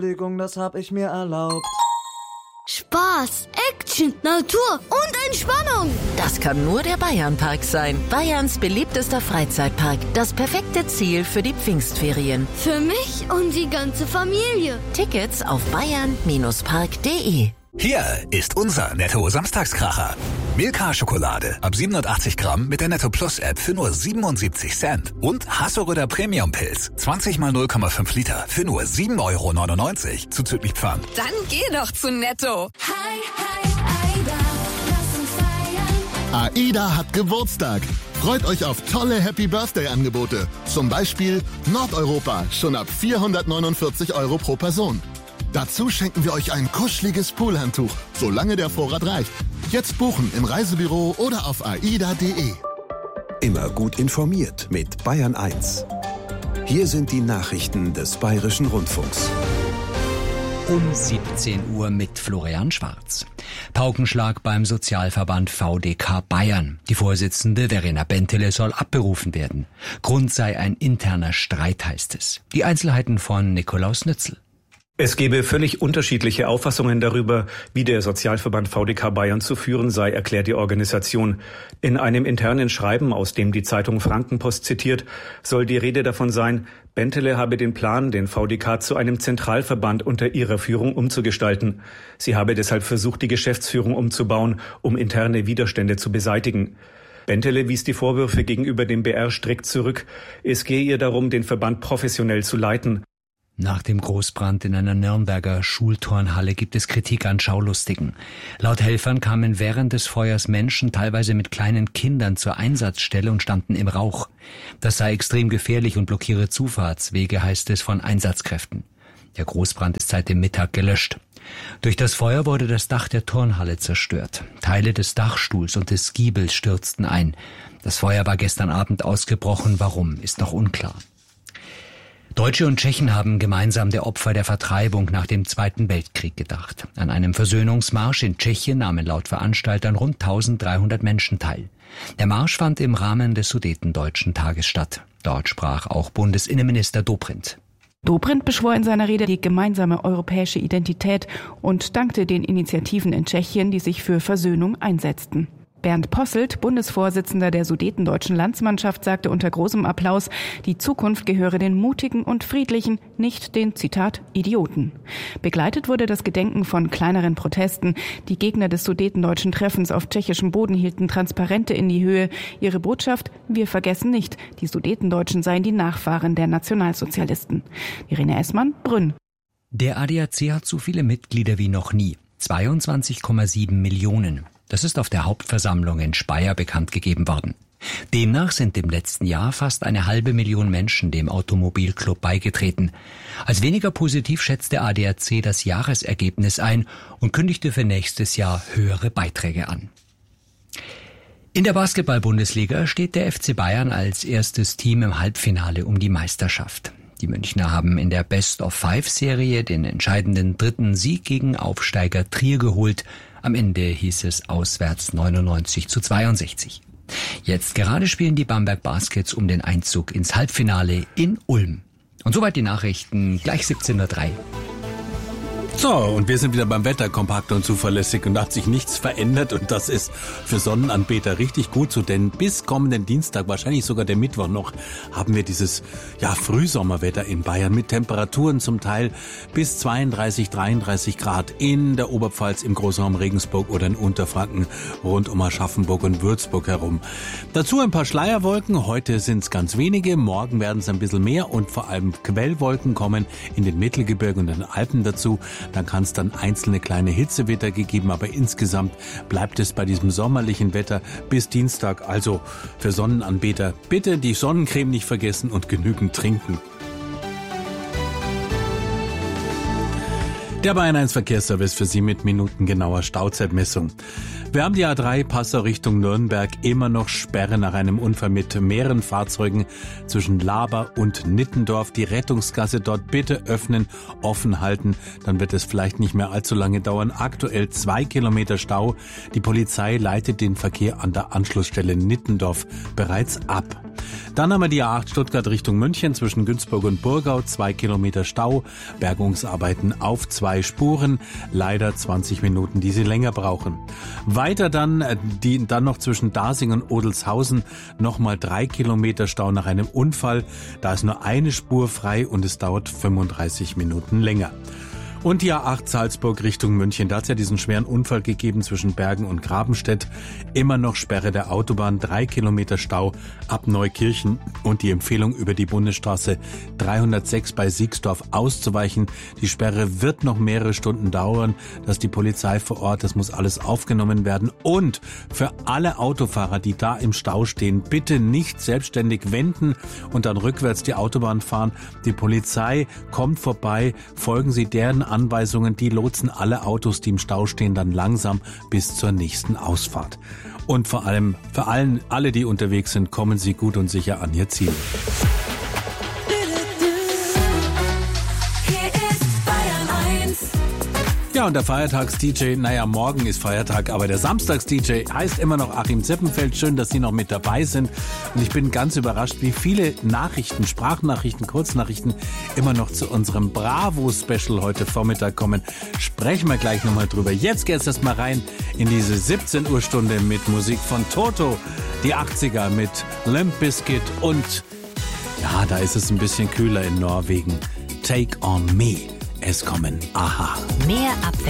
Entschuldigung, das hab ich mir erlaubt. Spaß, Action, Natur und Entspannung. Das kann nur der Bayernpark sein. Bayerns beliebtester Freizeitpark. Das perfekte Ziel für die Pfingstferien. Für mich und die ganze Familie. Tickets auf bayern-park.de. Hier ist unser Netto-Samstagskracher. Milka-Schokolade ab 780 Gramm mit der Netto Plus App für nur 77 Cent. Und Hasseröder Premium-Pilz 20 mal 0,5 Liter für nur 7,99 € zuzüglich Pfand. Dann geh doch zu Netto. Hi, hi, Aida, lass uns feiern. AIDA hat Geburtstag. Freut euch auf tolle Happy-Birthday-Angebote. Zum Beispiel Nordeuropa, schon ab 449 € pro Person. Dazu schenken wir euch ein kuscheliges Poolhandtuch, solange der Vorrat reicht. Jetzt buchen im Reisebüro oder auf aida.de. Immer gut informiert mit Bayern 1. Hier sind die Nachrichten des Bayerischen Rundfunks. Um 17 Uhr mit Florian Schwarz. Paukenschlag beim Sozialverband VDK Bayern. Die Vorsitzende Verena Bentele soll abberufen werden. Grund sei ein interner Streit, heißt es. Die Einzelheiten von Nikolaus Nützel. Es gebe völlig unterschiedliche Auffassungen darüber, wie der Sozialverband VDK Bayern zu führen sei, erklärt die Organisation. In einem internen Schreiben, aus dem die Zeitung Frankenpost zitiert, soll die Rede davon sein, Bentele habe den Plan, den VDK zu einem Zentralverband unter ihrer Führung umzugestalten. Sie habe deshalb versucht, die Geschäftsführung umzubauen, um interne Widerstände zu beseitigen. Bentele wies die Vorwürfe gegenüber dem BR strikt zurück. Es gehe ihr darum, den Verband professionell zu leiten. Nach dem Großbrand in einer Nürnberger Schulturnhalle gibt es Kritik an Schaulustigen. Laut Helfern kamen während des Feuers Menschen, teilweise mit kleinen Kindern, zur Einsatzstelle und standen im Rauch. Das sei extrem gefährlich und blockiere Zufahrtswege, heißt es von Einsatzkräften. Der Großbrand ist seit dem Mittag gelöscht. Durch das Feuer wurde das Dach der Turnhalle zerstört. Teile des Dachstuhls und des Giebels stürzten ein. Das Feuer war gestern Abend ausgebrochen. Warum, ist noch unklar. Deutsche und Tschechen haben gemeinsam der Opfer der Vertreibung nach dem Zweiten Weltkrieg gedacht. An einem Versöhnungsmarsch in Tschechien nahmen laut Veranstaltern rund 1300 Menschen teil. Der Marsch fand im Rahmen des Sudetendeutschen Tages statt. Dort sprach auch Bundesinnenminister Dobrindt. Dobrindt beschwor in seiner Rede die gemeinsame europäische Identität und dankte den Initiativen in Tschechien, die sich für Versöhnung einsetzten. Bernd Posselt, Bundesvorsitzender der Sudetendeutschen Landsmannschaft, sagte unter großem Applaus, die Zukunft gehöre den Mutigen und Friedlichen, nicht den, Zitat, Idioten. Begleitet wurde das Gedenken von kleineren Protesten. Die Gegner des Sudetendeutschen Treffens auf tschechischem Boden hielten Transparente in die Höhe. Ihre Botschaft, wir vergessen nicht, die Sudetendeutschen seien die Nachfahren der Nationalsozialisten. Irene Essmann, Brünn. Der ADAC hat so viele Mitglieder wie noch nie. 22,7 Millionen. Das ist auf der Hauptversammlung in Speyer bekannt gegeben worden. Demnach sind im letzten Jahr fast 500.000 Menschen dem Automobilclub beigetreten. Als weniger positiv schätzt der ADAC das Jahresergebnis ein und kündigte für nächstes Jahr höhere Beiträge an. In der Basketball-Bundesliga steht der FC Bayern als erstes Team im Halbfinale um die Meisterschaft. Die Münchner haben in der Best-of-5-Serie den entscheidenden dritten Sieg gegen Aufsteiger Trier geholt. Am Ende hieß es auswärts 99:62. Jetzt gerade spielen die Bamberg Baskets um den Einzug ins Halbfinale in Ulm. Und soweit die Nachrichten, gleich 17:03 Uhr. So, und wir sind wieder beim Wetter, kompakt und zuverlässig, und da hat sich nichts verändert, und das ist für Sonnenanbeter richtig gut so, denn bis kommenden Dienstag, wahrscheinlich sogar der Mittwoch noch, haben wir dieses Frühsommerwetter in Bayern mit Temperaturen zum Teil bis 32, 33 Grad in der Oberpfalz, im Großraum Regensburg oder in Unterfranken rund um Aschaffenburg und Würzburg herum. Dazu ein paar Schleierwolken, heute sind es ganz wenige, morgen werden es ein bisschen mehr und vor allem Quellwolken kommen in den Mittelgebirgen und den Alpen dazu. Dann kann es dann einzelne kleine Hitzewetter gegeben, aber insgesamt bleibt es bei diesem sommerlichen Wetter bis Dienstag. Also für Sonnenanbeter bitte die Sonnencreme nicht vergessen und genügend trinken. Der Bayern 1 Verkehrsservice für Sie mit minutengenauer Stauzeitmessung. Wir haben die A3 Passau Richtung Nürnberg, immer noch Sperre nach einem Unfall mit mehreren Fahrzeugen zwischen Laber und Nittendorf. Die Rettungsgasse dort bitte öffnen, offen halten, dann wird es vielleicht nicht mehr allzu lange dauern. Aktuell 2 Kilometer Stau. Die Polizei leitet den Verkehr an der Anschlussstelle Nittendorf bereits ab. Dann haben wir die A8 Stuttgart Richtung München zwischen Günzburg und Burgau, 2 Kilometer Stau, Bergungsarbeiten auf 2 Spuren, leider 20 Minuten, die Sie länger brauchen. Weiter dann noch zwischen Dasing und Odelshausen, nochmal 3 Kilometer Stau nach einem Unfall, da ist nur eine Spur frei und es dauert 35 Minuten länger. Und die A8 Salzburg Richtung München, da hat es ja diesen schweren Unfall gegeben zwischen Bergen und Grabenstedt. Immer noch Sperre der Autobahn, 3 Kilometer Stau ab Neukirchen und die Empfehlung über die Bundesstraße 306 bei Siegsdorf auszuweichen. Die Sperre wird noch mehrere Stunden dauern, dass die Polizei vor Ort, das muss alles aufgenommen werden. Und für alle Autofahrer, die da im Stau stehen, bitte nicht selbstständig wenden und dann rückwärts die Autobahn fahren. Die Polizei kommt vorbei, folgen Sie deren Anweisungen, die lotsen alle Autos, die im Stau stehen, dann langsam bis zur nächsten Ausfahrt. Und vor allem, für alle, die unterwegs sind, kommen Sie gut und sicher an Ihr Ziel. Ja, und der Feiertags-DJ, morgen ist Feiertag, aber der Samstags-DJ heißt immer noch Achim Zippenfeld. Schön, dass Sie noch mit dabei sind. Und ich bin ganz überrascht, wie viele Nachrichten, Sprachnachrichten, Kurznachrichten immer noch zu unserem Bravo-Special heute Vormittag kommen. Sprechen wir gleich nochmal drüber. Jetzt geht's erstmal rein in diese 17 Uhr Stunde mit Musik von Toto, die 80er mit Limp Bizkit und ja, da ist es ein bisschen kühler in Norwegen. Take on Me. Es kommen Aha. Mehr Abwechslung.